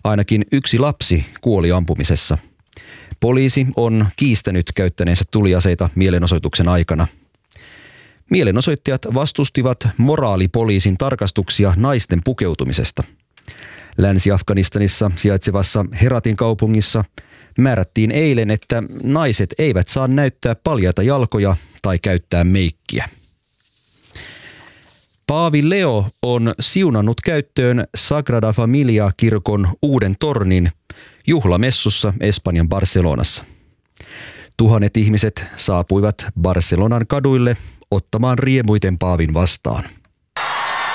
Ainakin yksi lapsi kuoli ampumisessa. Poliisi on kiistänyt käyttäneensä tuliaseita mielenosoituksen aikana. Mielenosoittajat vastustivat moraalipoliisin tarkastuksia naisten pukeutumisesta. Länsi-Afganistanissa sijaitsevassa Heratin kaupungissa määrättiin eilen, että naiset eivät saa näyttää paljaita jalkoja tai käyttää meikkiä. Paavi Leo on siunannut käyttöön Sagrada Familia-kirkon uuden tornin juhlamessussa Espanjan Barcelonassa. Tuhannet ihmiset saapuivat Barcelonan kaduille ottamaan riemuiten paavin vastaan.